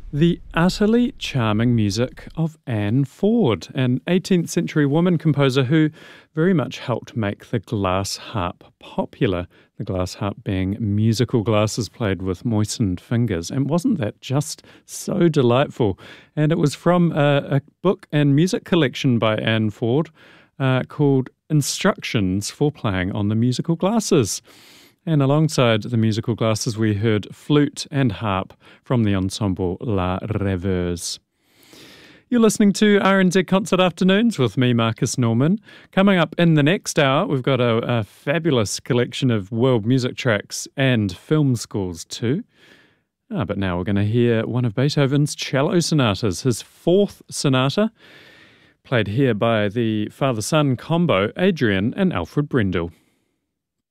The utterly charming music of Anne Ford, an 18th century woman composer who very much helped make the glass harp popular. The glass harp being musical glasses played with moistened fingers. And wasn't that just so delightful? And it was from a book and music collection by Anne Ford called Instructions for Playing on the Musical Glasses. And alongside the musical glasses, we heard flute and harp from the ensemble La Rêveuse. You're listening to RNZ Concert Afternoons with me, Marcus Norman. Coming up in the next hour, we've got a fabulous collection of world music tracks and film scores too. But now we're going to hear one of Beethoven's cello sonatas, his fourth sonata, played here by the father-son combo Adrian and Alfred Brendel.